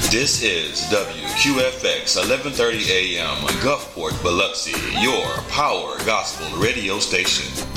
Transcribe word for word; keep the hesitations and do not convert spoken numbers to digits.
This is W Q F X eleven thirty A M Gulfport, Biloxi, your power gospel radio station.